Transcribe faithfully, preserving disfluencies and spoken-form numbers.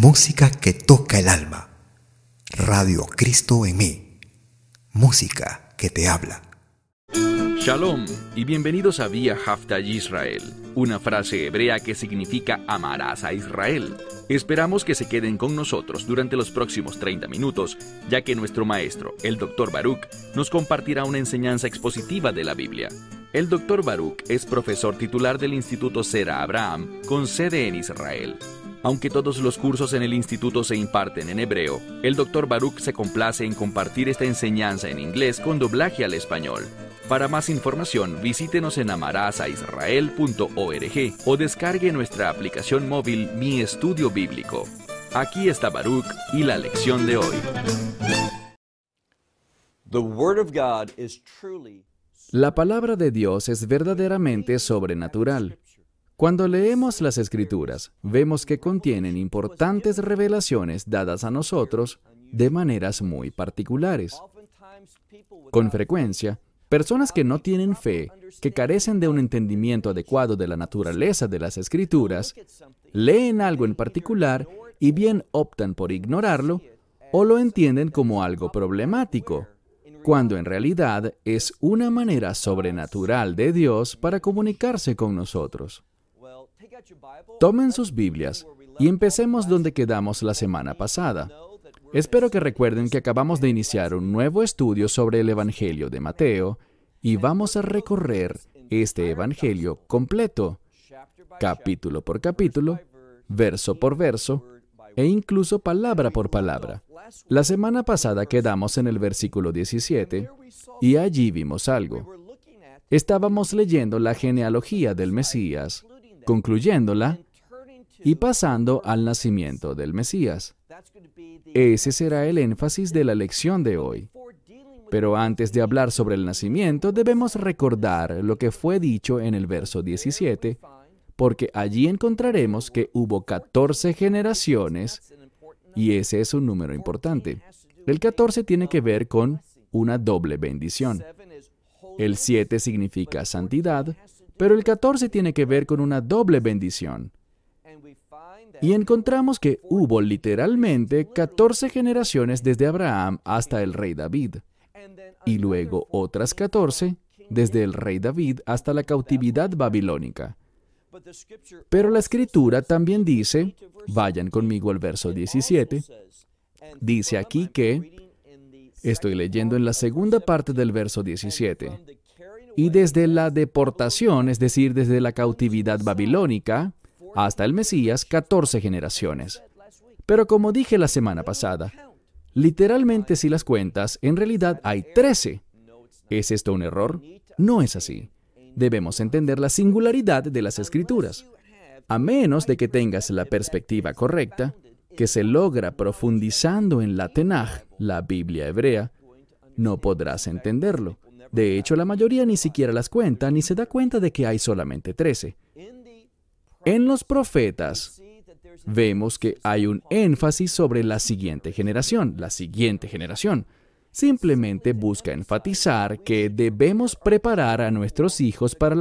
Música que toca el alma. Radio Cristo en mí. Música que te habla. Shalom y bienvenidos a Vía Hafta Yisrael, una frase hebrea que significa amarás a Israel. Esperamos que se queden con nosotros durante los próximos treinta minutos, ya que nuestro maestro, el doctor Baruch, nos compartirá una enseñanza expositiva de la Biblia. El doctor Baruch es profesor titular del Instituto Sera Abraham, con sede en Israel. Aunque todos los cursos en el instituto se imparten en hebreo, el doctor Baruch se complace en compartir esta enseñanza en inglés con doblaje al español. Para más información, visítenos en amarasaisrael punto org o descargue nuestra aplicación móvil Mi Estudio Bíblico. Aquí está Baruch y la lección de hoy. La palabra de Dios es verdaderamente sobrenatural. Cuando leemos las Escrituras, vemos que contienen importantes revelaciones dadas a nosotros de maneras muy particulares. Con frecuencia, personas que no tienen fe, que carecen de un entendimiento adecuado de la naturaleza de las Escrituras, leen algo en particular y bien optan por ignorarlo o lo entienden como algo problemático, cuando en realidad es una manera sobrenatural de Dios para comunicarse con nosotros. Tomen sus Biblias y empecemos donde quedamos la semana pasada. Espero que recuerden que acabamos de iniciar un nuevo estudio sobre el Evangelio de Mateo y vamos a recorrer este Evangelio completo, capítulo por capítulo, verso por verso e incluso palabra por palabra. La semana pasada quedamos en el versículo diecisiete y allí vimos algo. Estábamos leyendo la genealogía del Mesías, concluyéndola y pasando al nacimiento del Mesías. Ese será el énfasis de la lección de hoy. Pero antes de hablar sobre el nacimiento, debemos recordar lo que fue dicho en el verso diecisiete, porque allí encontraremos que hubo catorce generaciones, y ese es un número importante. El catorce tiene que ver con una doble bendición. El siete significa santidad, pero el catorce tiene que ver con una doble bendición. Y encontramos que hubo literalmente catorce generaciones desde Abraham hasta el rey David, y luego otras catorce desde el rey David hasta la cautividad babilónica. Pero la Escritura también dice, vayan conmigo al verso diecisiete, dice aquí que, estoy leyendo en la segunda parte del verso diecisiete, y desde la deportación, es decir, desde la cautividad babilónica, hasta el Mesías, catorce generaciones. Pero como dije la semana pasada, literalmente si las cuentas, en realidad hay trece. ¿Es esto un error? No es así. Debemos entender la singularidad de las Escrituras. A menos de que tengas la perspectiva correcta, que se logra profundizando en la Tenaj, la Biblia hebrea, no podrás entenderlo. De hecho, la mayoría ni siquiera las cuenta ni se da cuenta de que hay solamente trece. En los profetas, vemos que hay un énfasis sobre la siguiente generación, la siguiente generación. Simplemente busca enfatizar que debemos preparar a nuestros hijos para la